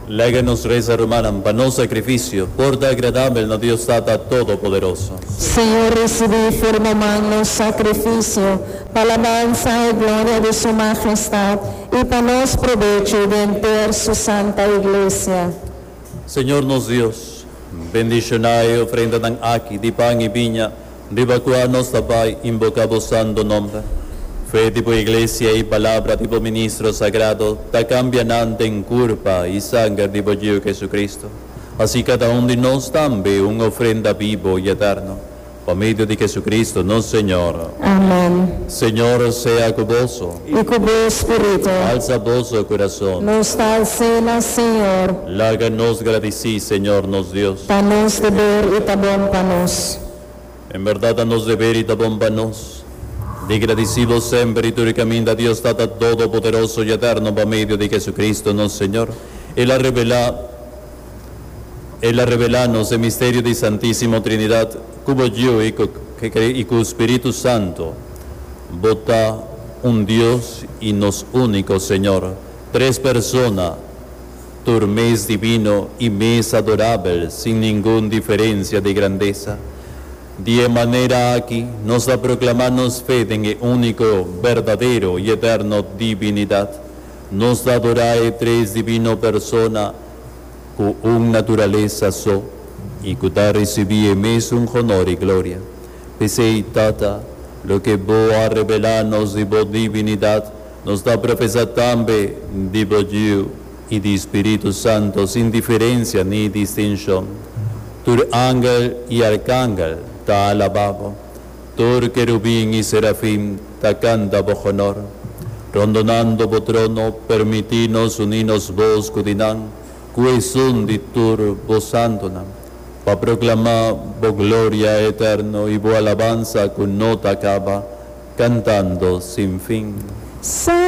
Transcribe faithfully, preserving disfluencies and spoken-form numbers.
Léganos reza romanam, pano sacrificio, porta agradable na Dios Tata Todopoderoso. Señor, recibí firmemente los sacrificios, para alabanza y gloria de su majestad, y para nos provecho de enter su santa iglesia. Señor nos Dios, bendicionai ofrenda ng aki, di pan y viña, di vacua nos tapay, invocamos santo nombre. Fe tipo iglesia y palabra tipo ministro sagrado, ta cambianante en curpa y sangre tipo Dios Jesucristo. Así cada uno de nos también una ofrenda vivo y eterno. Por medio de Jesucristo, nuestro Señor. Amén. Señor sea con vos. Y con tu espíritu. Alza vuestro corazón. Nos da cena, Señor. Láganos gradecí, Señor, nos Dios. Danos de ver y tabón panos. En verdad, danos de ver y tabón panos. De agradecidos siempre y turicamente a Dios Tata Todopoderoso y Eterno por medio de Jesucristo, nuestro Señor. Él ha revelado, Él ha revelado el misterio de Santísima Trinidad, como yo y con el Espíritu Santo, vota un Dios y nos único Señor, tres personas, tu mes divino y mes adorable, sin ninguna diferencia de grandeza. De manera aquí nos da proclamarnos fe en el único, verdadero y eterno divinidad. Nos da adorar tres divino persona con una naturaleza so y que da recibir mes un honor y gloria. Pese y tata, lo que vos a revelarnos de vos divinidad, nos da profesar también de vos Dios y de Espíritu Santo sin diferencia ni distinción. Tu ángel y arcángel ta alababo, tur querubín y serafín ta canta bo honor, rondonando bo trono, permitinos uninos vos cudinan, cue sun di tur bo santonam, pa proclamar bo gloria eterno y bo alabanza con nota acaba, cantando sin fin.